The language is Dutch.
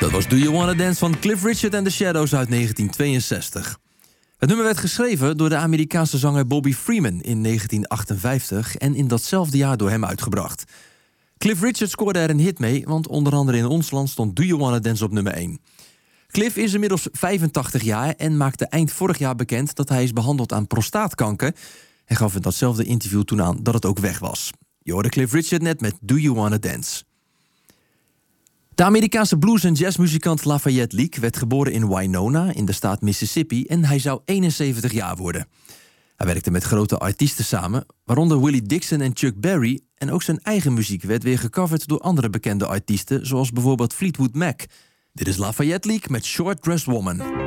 Dat was Do You Wanna Dance van Cliff Richard and the Shadows uit 1962. Het nummer werd geschreven door de Amerikaanse zanger Bobby Freeman in 1958... en in datzelfde jaar door hem uitgebracht. Cliff Richard scoorde er een hit mee, want onder andere in ons land stond Do You Wanna Dance op nummer 1. Cliff is inmiddels 85 jaar en maakte eind vorig jaar bekend dat hij is behandeld aan prostaatkanker. Hij gaf in datzelfde interview toen aan dat het ook weg was. Je hoorde Cliff Richard net met Do You Wanna Dance. De Amerikaanse blues- en jazzmuzikant Lafayette Leak werd geboren in Winona in de staat Mississippi en hij zou 71 jaar worden. Hij werkte met grote artiesten samen, waaronder Willie Dixon en Chuck Berry, en ook zijn eigen muziek werd weer gecoverd door andere bekende artiesten, zoals bijvoorbeeld Fleetwood Mac. Dit is Lafayette Leak met Short Dressed Woman.